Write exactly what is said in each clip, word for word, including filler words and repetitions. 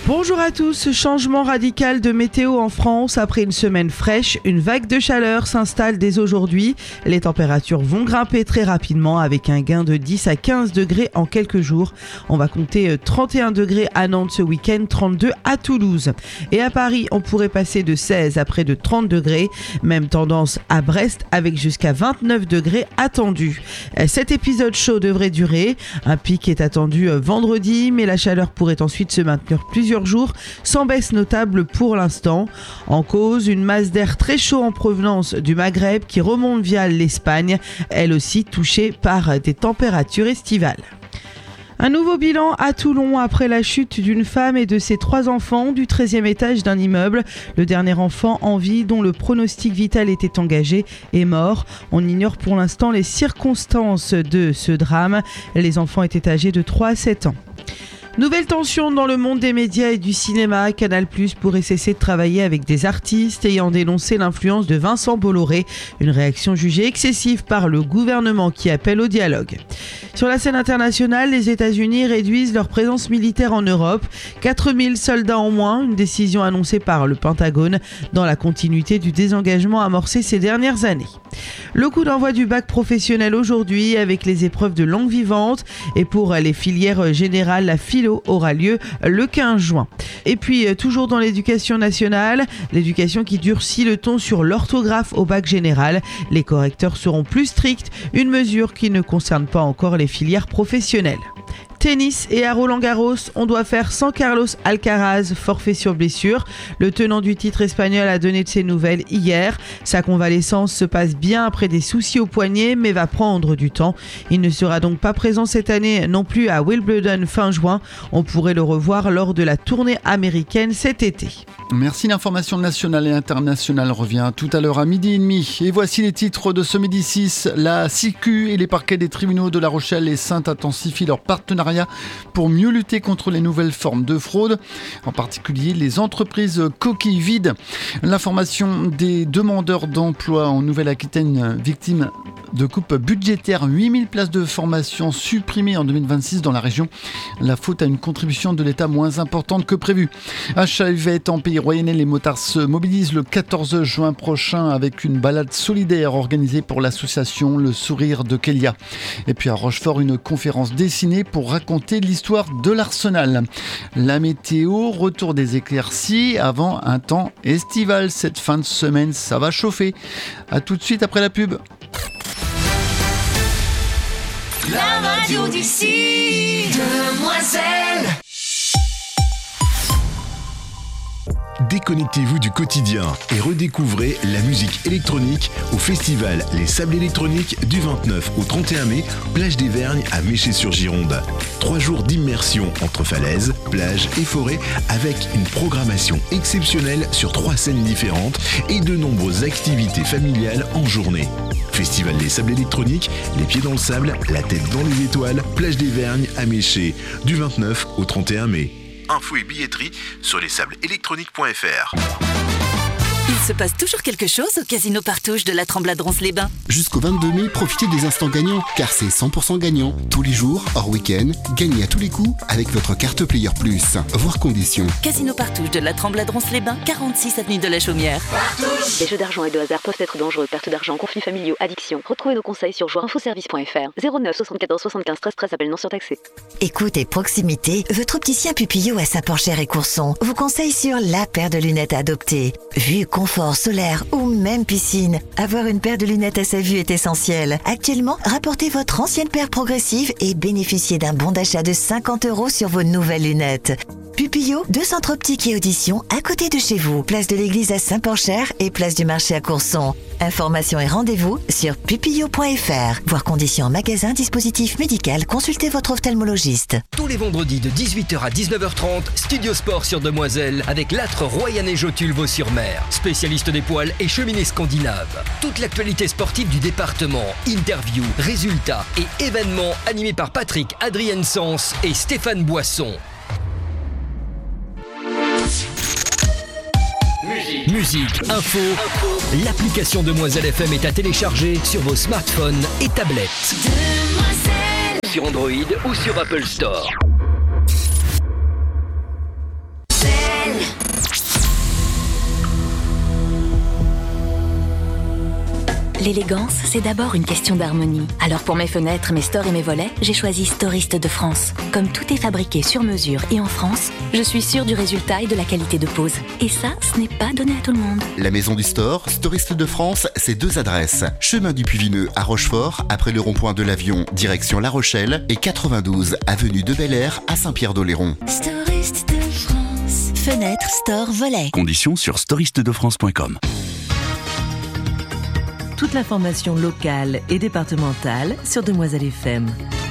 Bonjour à tous, changement radical de météo en France. Après une semaine fraîche, une vague de chaleur s'installe dès aujourd'hui. Les températures vont grimper très rapidement avec un gain de dix à quinze degrés en quelques jours. On va compter trente et un degrés à Nantes ce week-end, trente-deux à Toulouse. Et à Paris, on pourrait passer de seize à près de trente degrés. Même tendance à Brest avec jusqu'à vingt-neuf degrés attendus. Cet épisode chaud devrait durer. Un pic est attendu vendredi, mais la chaleur pourrait ensuite se maintenir plusieurs jours sans baisse notable pour l'instant. En cause, une masse d'air très chaud en provenance du Maghreb qui remonte via l'Espagne, elle aussi touchée par des températures estivales. Un nouveau bilan à Toulon après la chute d'une femme et de ses trois enfants du treizième étage d'un immeuble. Le dernier enfant en vie, dont le pronostic vital était engagé, est mort. On ignore pour l'instant les circonstances de ce drame. Les enfants étaient âgés de trois à sept ans. Nouvelle tension dans le monde des médias et du cinéma. Canal+ pourrait cesser de travailler avec des artistes ayant dénoncé l'influence de Vincent Bolloré. Une réaction jugée excessive par le gouvernement qui appelle au dialogue. Sur la scène internationale, les États-Unis réduisent leur présence militaire en Europe. quatre mille soldats en moins, une décision annoncée par le Pentagone dans la continuité du désengagement amorcé ces dernières années. Le coup d'envoi du bac professionnel aujourd'hui avec les épreuves de langue vivante et pour les filières générales, la philo aura lieu le quinze juin. Et puis toujours dans l'éducation nationale, l'éducation qui durcit le ton sur l'orthographe au bac général. Les correcteurs seront plus stricts, une mesure qui ne concerne pas encore les filières professionnelles. Tennis et à Roland-Garros, on doit faire sans Carlos Alcaraz, forfait sur blessure. Le tenant du titre espagnol a donné de ses nouvelles hier. Sa convalescence se passe bien après des soucis au poignet, mais va prendre du temps. Il ne sera donc pas présent cette année non plus à Wimbledon fin juin. On pourrait le revoir lors de la tournée américaine cet été. Merci, l'information nationale et internationale revient tout à l'heure à midi et demi. Et voici les titres de ce midi six. La Sécu et les parquets des tribunaux de La Rochelle et Saintes intensifient leur partenariat pour mieux lutter contre les nouvelles formes de fraude, en particulier les entreprises coquilles vides. L'information des demandeurs d'emploi en Nouvelle-Aquitaine victimes de coupes budgétaires, huit mille places de formation supprimées en deux mille vingt-six dans la région. La faute à une contribution de l'État moins importante que prévu. À Chavette, en Pays Royennais, les motards se mobilisent le quatorze juin prochain avec une balade solidaire organisée pour l'association Le Sourire de Kélia. Et puis à Rochefort, une conférence dessinée pour raconter l'histoire de l'Arsenal. La météo, retour des éclaircies avant un temps estival. Cette fin de semaine, ça va chauffer. À tout de suite après la pub. La radio d'ici, Demoiselle. Déconnectez-vous du quotidien et redécouvrez la musique électronique au festival Les Sables Électroniques du vingt-neuf au trente et un mai, plage des Vergnes à Méché-sur-Gironde. Trois jours d'immersion entre falaises, plages et forêts avec une programmation exceptionnelle sur trois scènes différentes et de nombreuses activités familiales en journée. Festival Les Sables Électroniques, les pieds dans le sable, la tête dans les étoiles, plage des Vergnes à Méché, du vingt-neuf au trente et un mai. Infos et billetterie sur les sables électroniques point f r. Il se passe toujours quelque chose au Casino Partouche de la Tremblade-Rons-les-Bains. Jusqu'au vingt-deux mai, profitez des instants gagnants, car c'est cent pour cent gagnant. Tous les jours, hors week-end, gagnez à tous les coups avec votre carte Player Plus. Voir conditions. Casino Partouche de la Tremblade-Rons-les-Bains, quarante-six avenue de la Chaumière. Partouche. Les jeux d'argent et de hasard peuvent être dangereux. Perte d'argent, conflits familiaux, addiction. Retrouvez nos conseils sur joueur info service point f r. zéro neuf soixante-quatorze soixante-quinze treize treize, appel non surtaxé. Écoute et proximité, votre opticien Pupillot à Saint-Porcher et Courson vous conseille sur la paire de lunettes à adopter. Vue, confort, solaire ou même piscine, avoir une paire de lunettes à sa vue est essentiel. Actuellement, rapportez votre ancienne paire progressive et bénéficiez d'un bon d'achat de cinquante euros sur vos nouvelles lunettes. Pupillot, deux centres optiques et audition à côté de chez vous. Place de l'église à Saint-Porcher et place du marché à Courson. Informations et rendez-vous sur pupillot point f r. Voir conditions en magasin, dispositif médical, consultez votre ophtalmologiste. Tous les vendredis de dix-huit heures à dix-neuf heures trente, Studio Sport sur Demoiselle avec l'âtre Royanais Jotule Vaux-sur-Mer, spécialiste des poils et cheminée scandinave. Toute l'actualité sportive du département, interviews, résultats et événements animés par Patrick Adrien Sens et Stéphane Boisson. Musique, Musique info, info. L'application Demoiselle F M est à télécharger sur vos smartphones et tablettes. Demoiselle. Sur Android ou sur Apple Store. L'élégance, c'est d'abord une question d'harmonie. Alors pour mes fenêtres, mes stores et mes volets, j'ai choisi Storiste de France. Comme tout est fabriqué sur mesure et en France, je suis sûre du résultat et de la qualité de pose. Et ça, ce n'est pas donné à tout le monde. La maison du store, Storiste de France, c'est deux adresses. Chemin du Puy-Vineux à Rochefort, après le rond-point de l'Avion, direction La Rochelle, et quatre-vingt-douze avenue de Bel-Air à Saint-Pierre-d'Oléron. Storiste de France. Fenêtre, store, volet. Conditions sur storiste de france point com. Toute l'information locale et départementale sur Demoiselle F M.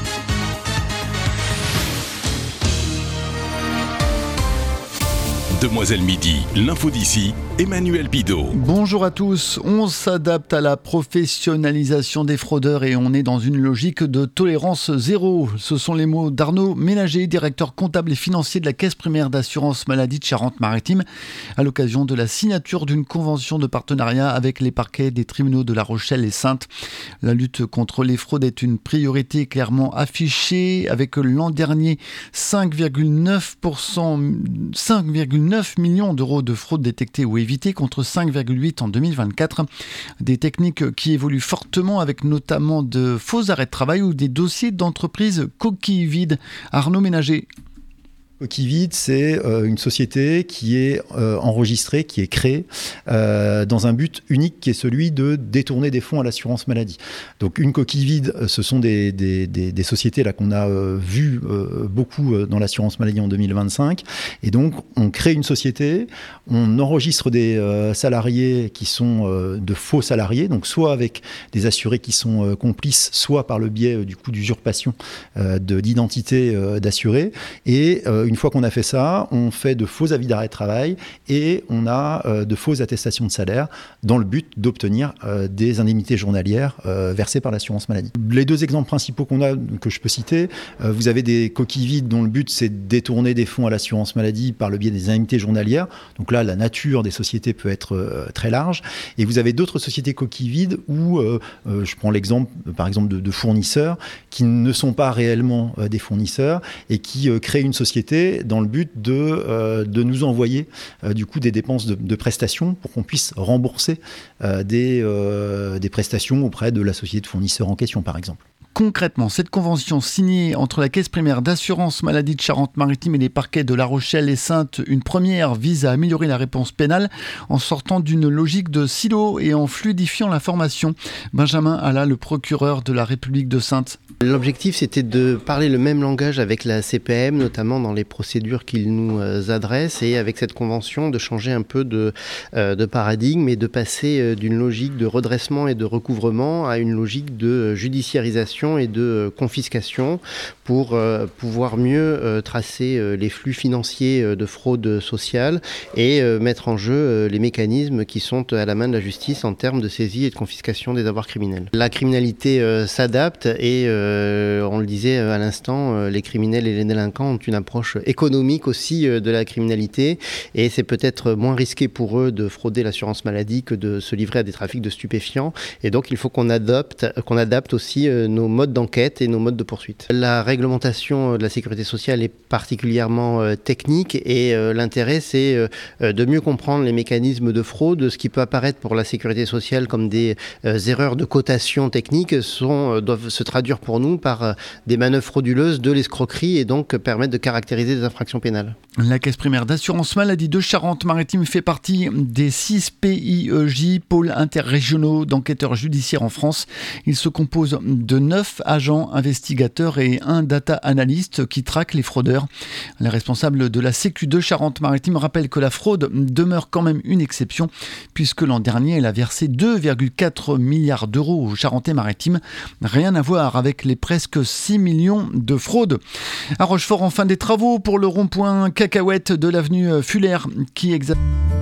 Demoiselle Midi, l'info d'ici, Emmanuel Bidot. Bonjour à tous, on s'adapte à la professionnalisation des fraudeurs et on est dans une logique de tolérance zéro. Ce sont les mots d'Arnaud Ménager, directeur comptable et financier de la Caisse primaire d'assurance maladie de Charente-Maritime, à l'occasion de la signature d'une convention de partenariat avec les parquets des tribunaux de La Rochelle et Saintes. La lutte contre les fraudes est une priorité clairement affichée, avec l'an dernier cinq virgule neuf pour cent, cinq virgule neuf millions d'euros de fraude détectées ou évitées contre cinq virgule huit en deux mille vingt-quatre. Des techniques qui évoluent fortement avec notamment de faux arrêts de travail ou des dossiers d'entreprises coquilles vides. Arnaud Ménager. Coquille vide, c'est euh, une société qui est euh, enregistrée, qui est créée euh, dans un but unique qui est celui de détourner des fonds à l'assurance maladie. Donc une coquille vide, ce sont des, des, des, des sociétés là qu'on a euh, vues euh, beaucoup euh, dans l'assurance maladie en deux mille vingt-cinq. Et donc on crée une société, on enregistre des euh, salariés qui sont euh, de faux salariés, donc soit avec des assurés qui sont euh, complices, soit par le biais euh, du coup d'usurpation euh, de, d'identité euh, d'assurés. Et euh, une fois qu'on a fait ça, on fait de faux avis d'arrêt de travail et on a euh, de fausses attestations de salaire dans le but d'obtenir euh, des indemnités journalières euh, versées par l'assurance maladie. Les deux exemples principaux qu'on a, que je peux citer, euh, vous avez des coquilles vides dont le but c'est de détourner des fonds à l'assurance maladie par le biais des indemnités journalières. Donc là, la nature des sociétés peut être euh, très large. Et vous avez d'autres sociétés coquilles vides où, euh, euh, je prends l'exemple par exemple de, de fournisseurs qui ne sont pas réellement euh, des fournisseurs et qui euh, créent une société dans le but de, euh, de nous envoyer euh, du coup des dépenses de, de prestations pour qu'on puisse rembourser euh, des, euh, des prestations auprès de la société de fournisseurs en question par exemple. Concrètement, cette convention signée entre la Caisse primaire d'assurance maladie de Charente-Maritime et les parquets de La Rochelle et Saintes, une première, vise à améliorer la réponse pénale en sortant d'une logique de silo et en fluidifiant l'information. Benjamin Alla, le procureur de la République de Saintes. L'objectif, c'était de parler le même langage avec la C P M, notamment dans les procédures qu'ils nous adressent, et avec cette convention, de changer un peu de, euh, de paradigme et de passer d'une logique de redressement et de recouvrement à une logique de judiciarisation et de confiscation pour euh, pouvoir mieux euh, tracer euh, les flux financiers euh, de fraude sociale et euh, mettre en jeu euh, les mécanismes qui sont à la main de la justice en termes de saisie et de confiscation des avoirs criminels. La criminalité euh, s'adapte et euh, on le disait à l'instant, euh, les criminels et les délinquants ont une approche économique aussi euh, de la criminalité et c'est peut-être moins risqué pour eux de frauder l'assurance maladie que de se livrer à des trafics de stupéfiants et donc il faut qu'on adopte, qu'on adapte aussi euh, nos modes d'enquête et nos modes de poursuite. La réglementation de la sécurité sociale est particulièrement euh, technique et euh, l'intérêt c'est euh, de mieux comprendre les mécanismes de fraude. Ce qui peut apparaître pour la sécurité sociale comme des euh, erreurs de cotation technique sont, euh, doivent se traduire pour nous par euh, des manœuvres frauduleuses, de l'escroquerie et donc euh, permettre de caractériser des infractions pénales. La Caisse primaire d'assurance maladie de Charente-Maritime fait partie des six P I E J, pôles interrégionaux d'enquêteurs judiciaires en France. Il se compose de neuf agents investigateurs et un data analyst qui traquent les fraudeurs. Les responsables de la Sécu de Charente-Maritime rappellent que la fraude demeure quand même une exception puisque l'an dernier elle a versé deux virgule quatre milliards d'euros aux Charentais-Maritimes. Rien à voir avec les presque six millions de fraudes. À Rochefort, enfin des travaux pour le rond-point Cacahuète de l'avenue Fuller qui existe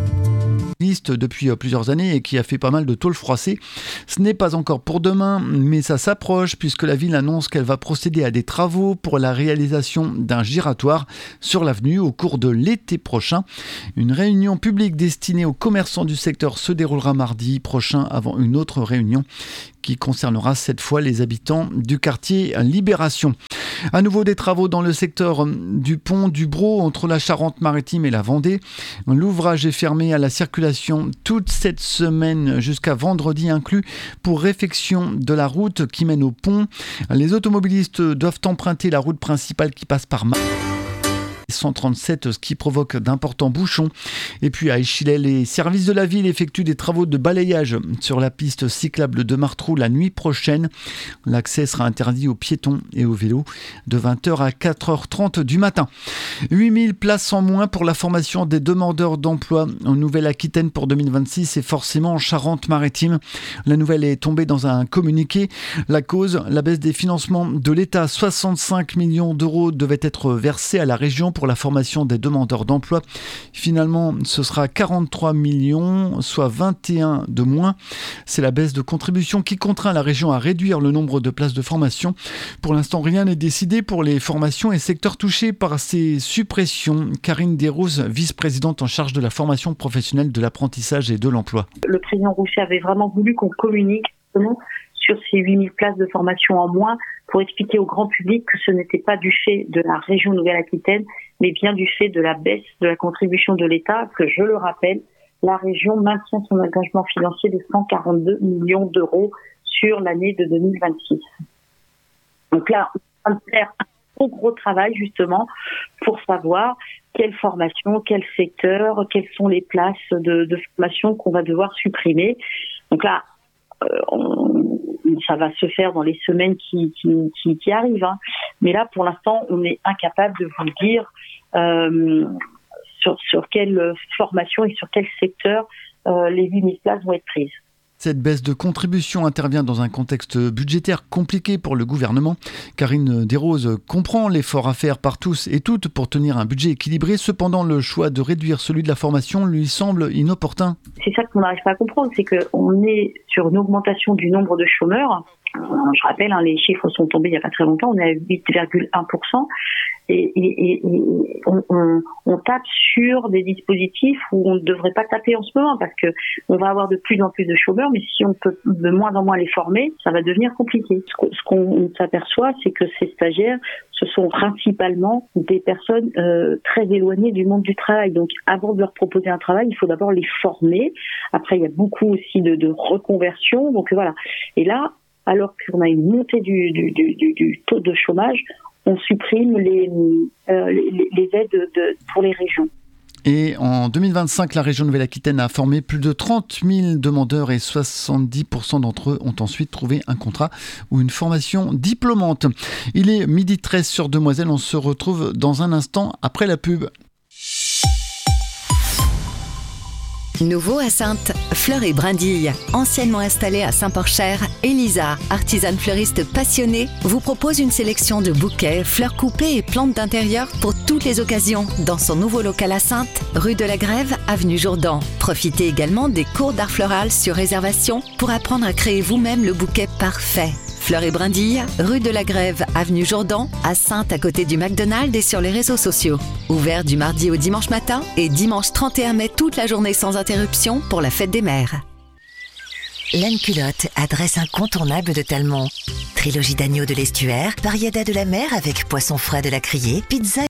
depuis plusieurs années et qui a fait pas mal de tôles froissées. Ce n'est pas encore pour demain, mais ça s'approche puisque la ville annonce qu'elle va procéder à des travaux pour la réalisation d'un giratoire sur l'avenue au cours de l'été prochain. Une réunion publique destinée aux commerçants du secteur se déroulera mardi prochain avant une autre réunion qui concernera cette fois les habitants du quartier Libération. À nouveau des travaux dans le secteur du pont du Brau entre la Charente-Maritime et la Vendée. L'ouvrage est fermé à la circulation toute cette semaine jusqu'à vendredi inclus pour réfection de la route qui mène au pont. Les automobilistes doivent emprunter la route principale qui passe par Mar- cent trente-sept, ce qui provoque d'importants bouchons. Et puis à Échillais, les services de la ville effectuent des travaux de balayage sur la piste cyclable de Martrou la nuit prochaine. L'accès sera interdit aux piétons et aux vélos de vingt heures à quatre heures trente du matin. huit mille places en moins pour la formation des demandeurs d'emploi en Nouvelle-Aquitaine pour deux mille vingt-six et forcément en Charente-Maritime. La nouvelle est tombée dans un communiqué. La cause, la baisse des financements de l'État. soixante-cinq millions d'euros devaient être versés à la région pour la formation des demandeurs d'emploi. Finalement, ce sera quarante-trois millions, soit vingt et un de moins. C'est la baisse de contribution qui contraint la région à réduire le nombre de places de formation. Pour l'instant, rien n'est décidé pour les formations et secteurs touchés par ces suppressions. Karine Desroses, vice-présidente en charge de la formation professionnelle, de l'apprentissage et de l'emploi. Le président Rouchet avait vraiment voulu qu'on communique sur ces huit mille places de formation en moins pour expliquer au grand public que ce n'était pas du fait de la région Nouvelle-Aquitaine, mais bien du fait de la baisse de la contribution de l'État, que je le rappelle, la région maintient son engagement financier de cent quarante-deux millions d'euros sur l'année de deux mille vingt-six. Donc là, on va faire un gros, gros travail justement pour savoir quelle formation, quel secteur, quelles sont les places de, de formation qu'on va devoir supprimer. Donc là, Euh, on, ça va se faire dans les semaines qui, qui, qui, qui arrivent. Hein. Mais là, pour l'instant, on est incapable de vous dire euh, sur, sur quelle formation et sur quel secteur euh, les huit mille places vont être prises. Cette baisse de contribution intervient dans un contexte budgétaire compliqué pour le gouvernement. Karine Desroses comprend l'effort à faire par tous et toutes pour tenir un budget équilibré. Cependant, le choix de réduire celui de la formation lui semble inopportun. C'est ça qu'on n'arrive pas à comprendre, c'est qu'on est sur une augmentation du nombre de chômeurs. Je rappelle, hein, les chiffres sont tombés il n'y a pas très longtemps, on est à huit virgule un pour cent. Et, et, et on, on, on tape sur des dispositifs où on ne devrait pas taper en ce moment parce que on va avoir de plus en plus de chômeurs, mais si on peut de moins en moins les former, ça va devenir compliqué. Ce qu'on s'aperçoit, c'est que ces stagiaires, ce sont principalement des personnes euh, très éloignées du monde du travail. Donc, avant de leur proposer un travail, il faut d'abord les former. Après, il y a beaucoup aussi de, de reconversion. Donc voilà. Et là, alors qu'on a une montée du, du, du, du taux de chômage, on supprime les, euh, les, les aides de, pour les régions. Et en deux mille vingt-cinq, la région Nouvelle-Aquitaine a formé plus de trente mille demandeurs et soixante-dix pour cent d'entre eux ont ensuite trouvé un contrat ou une formation diplômante. Il est midi treize sur Demoiselle, on se retrouve dans un instant après la pub. Nouveau à Saintes, Fleurs et Brindilles. Anciennement installée à Saint-Porcher, Elisa, artisane fleuriste passionnée, vous propose une sélection de bouquets, fleurs coupées et plantes d'intérieur pour toutes les occasions dans son nouveau local à Saintes, rue de la Grève, avenue Jourdan. Profitez également des cours d'art floral sur réservation pour apprendre à créer vous-même le bouquet parfait. Fleurs et Brindilles, rue de la Grève, avenue Jourdan, à Saintes, à côté du McDonald's et sur les réseaux sociaux. Ouvert du mardi au dimanche matin et dimanche trente et un mai toute la journée sans interruption pour la fête des mères. Laine Culotte, adresse incontournable de Talmont. Trilogie d'agneau de l'estuaire, variété de la mer avec poisson frais de la Criée, pizza